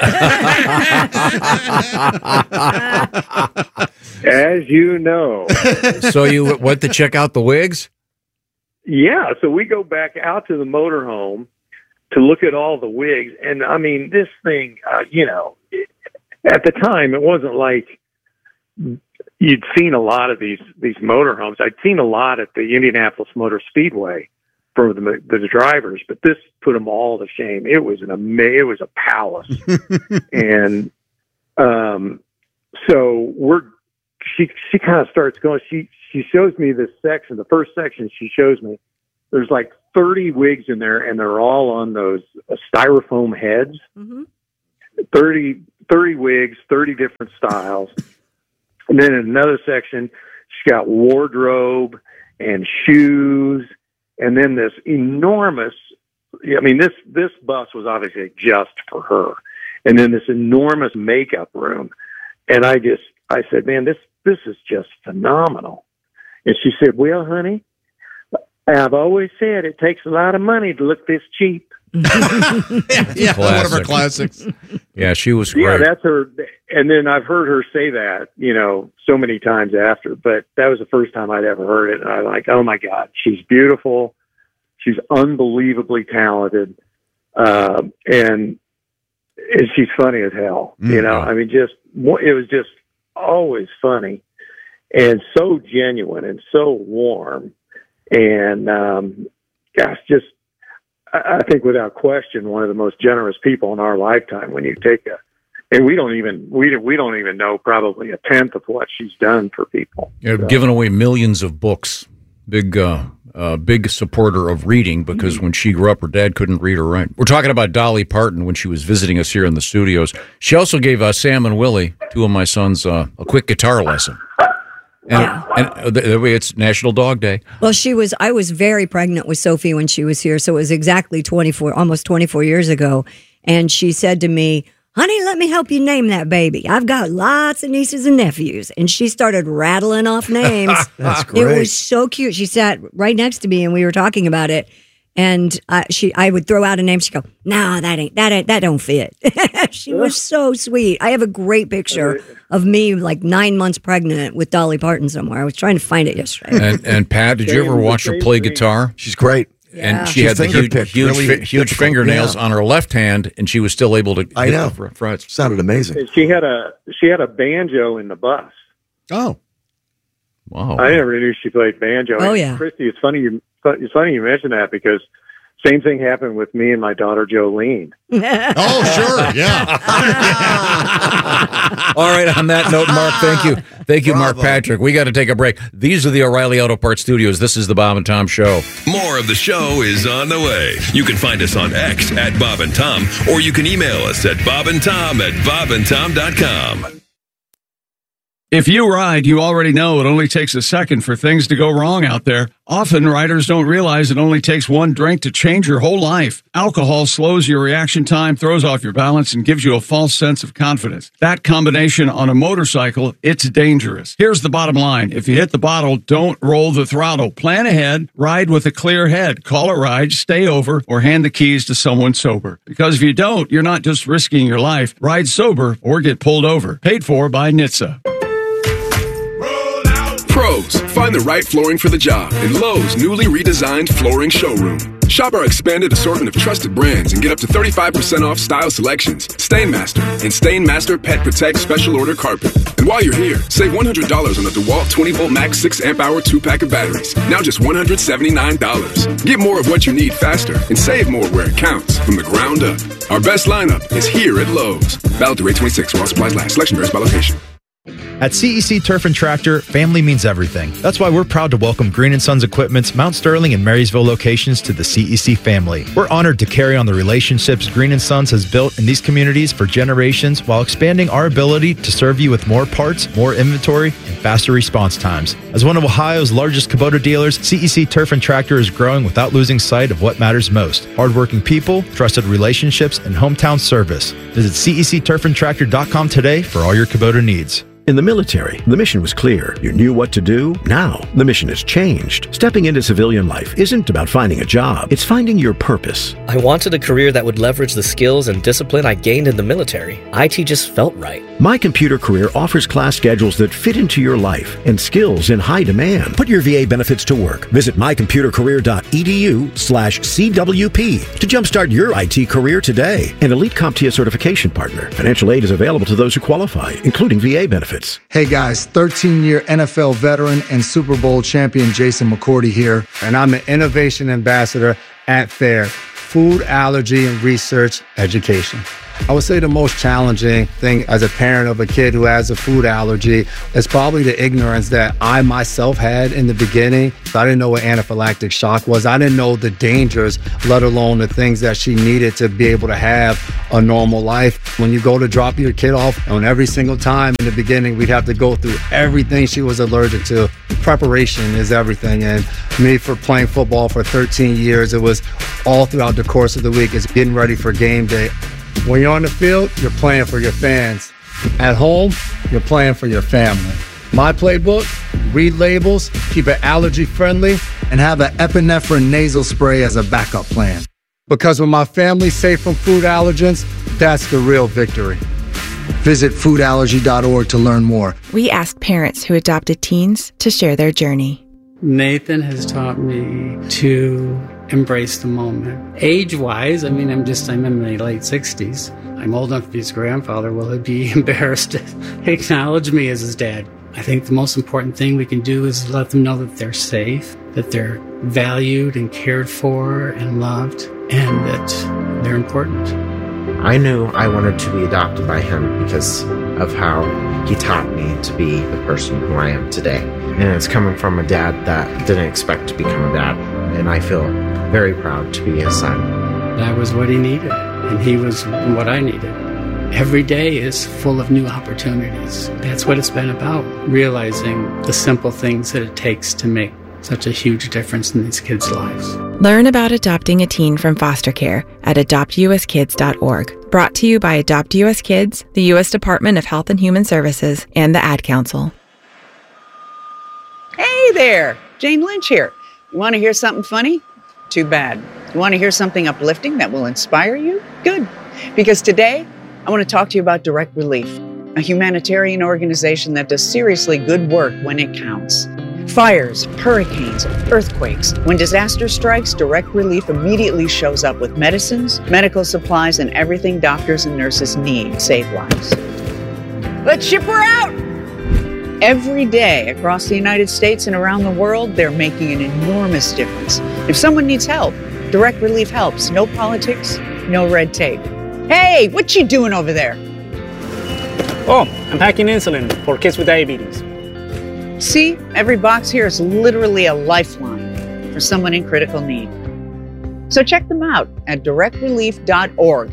Speaker 8: As you know.
Speaker 3: So you went to check out the wigs?
Speaker 8: Yeah, so we go back out to the motorhome to look at all the wigs. And, I mean, this thing, at the time, it wasn't like you'd seen a lot of these motorhomes. I'd seen a lot at the Indianapolis Motor Speedway for the drivers, but this put them all to shame. It was it was a palace. And so she kind of starts going, she shows me this section. The first section she shows me, there's like 30 wigs in there, and they're all on those styrofoam heads. Mm-hmm. 30 wigs, 30 different styles. And then in another section, she's got wardrobe and shoes, and then this enormous, I mean, this bus was obviously just for her. And then this enormous makeup room. And I said, man, this is just phenomenal. And she said, well, honey, I've always said it takes a lot of money to look this cheap.
Speaker 9: Yeah, one of her classics.
Speaker 3: Yeah, she was great.
Speaker 8: Yeah, that's her. And then I've heard her say that, so many times after, but that was the first time I'd ever heard it. And I'm like, oh my God, she's beautiful. She's unbelievably talented. And she's funny as hell, I mean, it was just always funny and so genuine and so warm. And, gosh, I think without question, one of the most generous people in our lifetime. When you take and we don't even know probably a tenth of what she's done for people.
Speaker 3: Yeah, given away millions of books. Big supporter of reading, because when she grew up, her dad couldn't read or write. We're talking about Dolly Parton when she was visiting us here in the studios. She also gave Sam and Willie, two of my sons, a quick guitar lesson. And it's National Dog Day.
Speaker 2: Well, I was very pregnant with Sophie when she was here, so it was exactly almost 24 years ago. And she said to me, honey, let me help you name that baby. I've got lots of nieces and nephews. And she started rattling off names.
Speaker 4: That's great.
Speaker 2: It was so cute. She sat right next to me and we were talking about it. And I would throw out a name. She'd go, no, that don't fit. She was so sweet. I have a great picture of me like 9 months pregnant with Dolly Parton somewhere. I was trying to find it yesterday.
Speaker 3: And Pat, did you ever watch her play guitar?
Speaker 4: She's great.
Speaker 3: Yeah. And she had the huge fingernails on her left hand, and she was still able to.
Speaker 4: I know.
Speaker 3: Frets.
Speaker 4: Sounded amazing.
Speaker 8: She had a banjo in the bus.
Speaker 4: Oh,
Speaker 3: wow!
Speaker 8: I never knew she played banjo.
Speaker 2: Oh, yeah,
Speaker 8: Christy, it's funny you mentioned that, because same thing happened with me and my daughter Jolene.
Speaker 9: Oh, sure, yeah.
Speaker 3: All right. On that note, Mark, thank you, Mark Patrick. We got to take a break. These are the O'Reilly Auto Parts Studios. This is the Bob and Tom Show.
Speaker 14: More of the show is on the way. You can find us on X at Bob and Tom, or you can email us at bobandtom@bobandtom.com.
Speaker 1: If you ride, you already know it only takes a second for things to go wrong out there. Often, riders don't realize it only takes one drink to change your whole life. Alcohol slows your reaction time, throws off your balance, and gives you a false sense of confidence. That combination on a motorcycle, it's dangerous. Here's the bottom line. If you hit the bottle, don't roll the throttle. Plan ahead, ride with a clear head. Call a ride, stay over, or hand the keys to someone sober. Because if you don't, you're not just risking your life. Ride sober or get pulled over. Paid for by NHTSA.
Speaker 6: Pros, find the right flooring for the job in Lowe's newly redesigned flooring showroom. Shop our expanded assortment of trusted brands and get up to 35% off style selections, Stainmaster, and Stainmaster Pet Protect Special Order Carpet. And while you're here, save $100 on the DeWalt 20-volt max 6-amp-hour 2-pack of batteries, now just $179. Get more of what you need faster and save more where it counts, from the ground up. Our best lineup is here at Lowe's. Valid through 8/26 while supplies last. Selection varies by location.
Speaker 7: At CEC Turf and Tractor, family means everything. That's why we're proud to welcome Green & Sons Equipment's Mount Sterling and Marysville locations to the CEC family. We're honored to carry on the relationships Green & Sons has built in these communities for generations while expanding our ability to serve you with more parts, more inventory, and faster response times. As one of Ohio's largest Kubota dealers, CEC Turf and Tractor is growing without losing sight of what matters most: hardworking people, trusted relationships, and hometown service. Visit CECTurfandTractor.com today for all your Kubota needs.
Speaker 10: In the military, the mission was clear. You knew what to do. Now, the mission has changed. Stepping into civilian life isn't about finding a job. It's finding your purpose.
Speaker 11: I wanted a career that would leverage the skills and discipline I gained in the military. IT just felt right.
Speaker 10: My Computer Career offers class schedules that fit into your life and skills in high demand. Put your VA benefits to work. Visit mycomputercareer.edu/CWP to jumpstart your IT career today. An Elite CompTIA certification partner. Financial aid is available to those who qualify, including VA benefits. benefits.
Speaker 5: Hey guys, 13-year NFL veteran and Super Bowl champion Jason McCourty here. And I'm an innovation ambassador at FAIR, Food Allergy and Research Education. I would say the most challenging thing as a parent of a kid who has a food allergy is probably the ignorance that I myself had in the beginning. I didn't know what anaphylactic shock was. I didn't know the dangers, let alone the things that she needed to be able to have a normal life. When you go to drop your kid off, and every single time in the beginning, we'd have to go through everything she was allergic to. Preparation is everything. And me, for playing football for 13 years, it was all throughout the course of the week. It's getting ready for game day. When you're on the field, you're playing for your fans. At home, you're playing for your family. My playbook, read labels, keep it allergy friendly, and have an epinephrine nasal spray as a backup plan. Because when my family's safe from food allergens, that's the real victory. Visit foodallergy.org to learn more.
Speaker 12: We asked parents who adopted teens to share their journey.
Speaker 13: Nathan has taught me to embrace the moment. Age-wise, I'm in my late 60s. I'm old enough to be his grandfather. Will he be embarrassed to acknowledge me as his dad? I think the most important thing we can do is let them know that they're safe, that they're valued and cared for and loved, and that they're important.
Speaker 15: I knew I wanted to be adopted by him because of how he taught me to be the person who I am today. And it's coming from a dad that didn't expect to become a dad. And I feel very proud to be his son.
Speaker 13: That was what he needed, and he was what I needed. Every day is full of new opportunities. That's what it's been about, realizing the simple things that it takes to make such a huge difference in these kids' lives.
Speaker 12: Learn about adopting a teen from foster care at adoptuskids.org. Brought to you by Adopt U.S. Kids, the U.S. Department of Health and Human Services, and the Ad Council.
Speaker 16: Hey there, Jane Lynch here. You want to hear something funny? Too bad. You want to hear something uplifting that will inspire you? Good. Because today, I want to talk to you about Direct Relief, a humanitarian organization that does seriously good work when it counts. Fires, hurricanes, earthquakes. When disaster strikes, Direct Relief immediately shows up with medicines, medical supplies, and everything doctors and nurses need to save lives. Let's ship her out! Every day across the United States and around the world, they're making an enormous difference. If someone needs help, Direct Relief helps. No politics, no red tape. Hey, what you doing over there?
Speaker 17: Oh, I'm packing insulin for kids with diabetes.
Speaker 16: See, every box here is literally a lifeline for someone in critical need. So check them out at directrelief.org.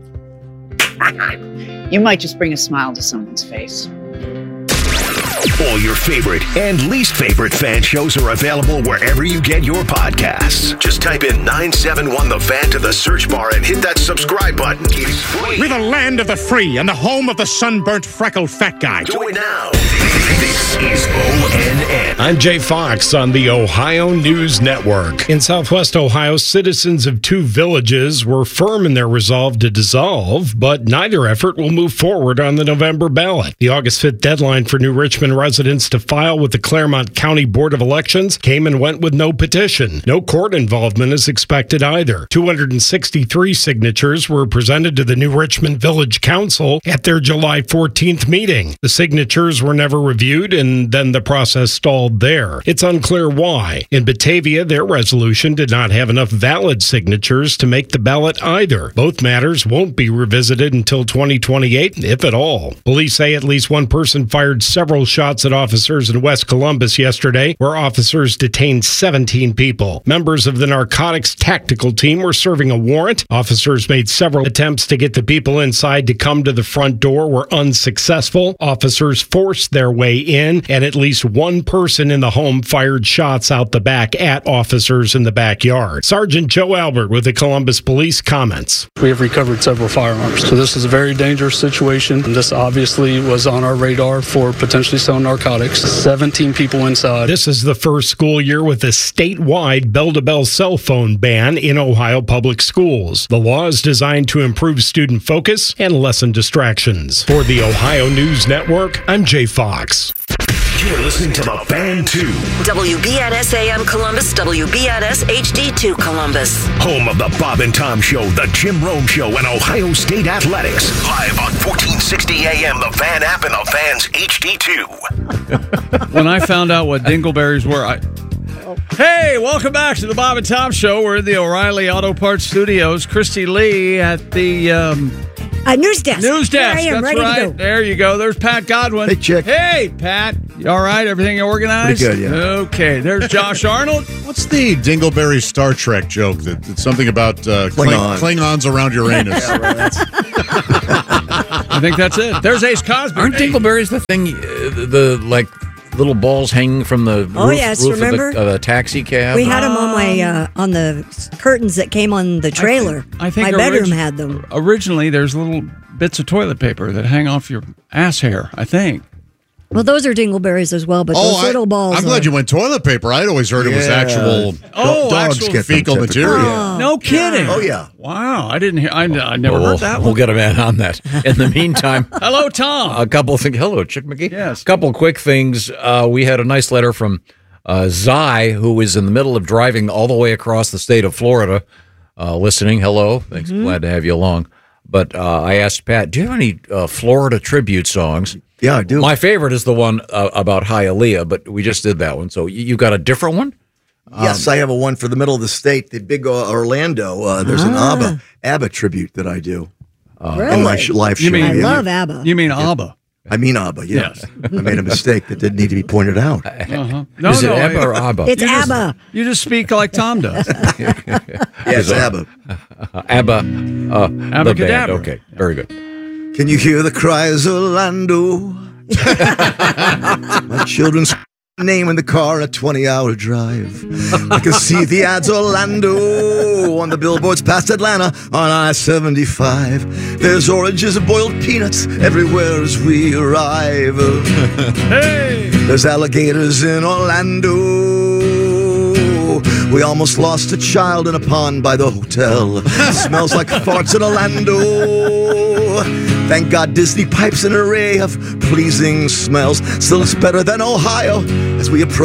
Speaker 16: You might just bring a smile to someone's face.
Speaker 14: All your favorite and least favorite fan shows are available wherever you get your podcasts. Just type in 971 The Fan to the search bar and hit that subscribe button. It's free.
Speaker 18: We're the land of the free and the home of the sunburnt, freckled fat guy.
Speaker 14: Do it now. This is ONN.
Speaker 19: I'm Jay Fox on the Ohio News Network. In Southwest Ohio, citizens of two villages were firm in their resolve to dissolve, but neither effort will move forward on the November ballot. The August 5th deadline for New Richmond residents to file with the Claremont County Board of Elections came and went with no petition. No court involvement is expected either. 263 signatures were presented to the New Richmond Village Council at their July 14th meeting. The signatures were never reviewed, and then the process stalled there. It's unclear why. In Batavia, their resolution did not have enough valid signatures to make the ballot either. Both matters won't be revisited until 2028, if at all. Police say at least one person fired several shots at officers in West Columbus yesterday, where officers detained 17 people. Members of the narcotics tactical team were serving a warrant. Officers made several attempts to get the people inside to come to the front door were unsuccessful. Officers forced their way in, and at least one person in the home fired shots out the back at officers in the backyard. Sergeant Joe Albert with the Columbus Police comments.
Speaker 20: We have recovered several firearms. So this is a very dangerous situation. And this obviously was on our radar for potentially selling narcotics. 17 people inside.
Speaker 19: This is the first school year with a statewide bell-to-bell cell phone ban in Ohio public schools. The law is designed to improve student focus and lessen distractions. For the Ohio News Network, I'm Jay Fox.
Speaker 14: You're listening to The Fan 2.
Speaker 21: WBNS AM Columbus, WBNS HD2 Columbus.
Speaker 14: Home of the Bob and Tom Show, The Jim Rome Show, and Ohio State Athletics. Live on 1460 AM, The Fan app, and The Fan's HD2.
Speaker 1: When I found out what dingleberries were, Hey, welcome back to the Bob and Tom Show. We're in the O'Reilly Auto Parts Studios. Christy Lee at the
Speaker 2: news desk.
Speaker 1: News desk.
Speaker 2: There I am,
Speaker 1: That's
Speaker 2: ready to
Speaker 1: right.
Speaker 2: go.
Speaker 1: There you go. There's Pat Godwin.
Speaker 4: Hey, chick.
Speaker 1: Hey, Pat. You all right? Everything organized?
Speaker 4: Pretty good, yeah.
Speaker 1: Okay. There's Josh Arnold.
Speaker 9: What's the Dingleberry Star Trek joke? It's something about Klingons around Uranus.
Speaker 4: Yeah, right,
Speaker 1: I think that's it. There's Ace Cosby.
Speaker 3: Aren't dingleberries the thing, the little balls hanging from the roof
Speaker 2: remember?
Speaker 3: of the taxi cab?
Speaker 2: We had them on my on the curtains that came on the trailer.
Speaker 1: I think
Speaker 2: my bedroom had them.
Speaker 1: Originally, there's little bits of toilet paper that hang off your ass hair, I think.
Speaker 2: Well, those are dingleberries as well, but those little balls.
Speaker 9: I'm glad you went toilet paper. I'd always heard it was actual
Speaker 4: dogs
Speaker 9: actual
Speaker 4: get
Speaker 9: fecal
Speaker 4: them
Speaker 9: material.
Speaker 2: Oh,
Speaker 1: No kidding.
Speaker 4: Oh, yeah.
Speaker 1: Wow. I didn't hear. I never heard that
Speaker 3: We'll
Speaker 1: one.
Speaker 3: get a man on that. In the meantime,
Speaker 1: Hello, Tom.
Speaker 3: a couple of things. Hello, Chick McGee.
Speaker 1: Yes.
Speaker 3: A couple of quick things. We had a nice letter from Zai, who is in the middle of driving all the way across the state of Florida, listening. Hello. Thanks. Glad to have you along. But I asked Pat, do you have any Florida tribute songs?
Speaker 4: Yeah, I do.
Speaker 3: My favorite is the one about Hialeah, but we just did that one. So you got a different one?
Speaker 4: Yes, I have a one for the middle of the state, the big Orlando. There's an ABBA tribute that I do in my live show.
Speaker 2: I love ABBA.
Speaker 1: You mean ABBA?
Speaker 4: I mean ABBA, yes. I made a mistake that didn't need to be pointed out.
Speaker 1: No,
Speaker 3: Is it ABBA or ABBA?
Speaker 2: It's ABBA.
Speaker 1: You just speak like Tom does.
Speaker 4: Yes, ABBA.
Speaker 3: ABBA. The band.
Speaker 1: Abracadabra.
Speaker 3: Okay, very good.
Speaker 4: Can you hear the cries, Orlando? My children's name in the car, a 20-hour drive. I can see the ads, Orlando, on the billboards past Atlanta on I-75. There's oranges and boiled peanuts everywhere as we arrive.
Speaker 1: Hey!
Speaker 4: There's alligators in Orlando. We almost lost a child in a pond by the hotel. Smells like farts in Orlando. Thank God Disney pipes an array of pleasing smells. Still, it's better than Ohio as we approach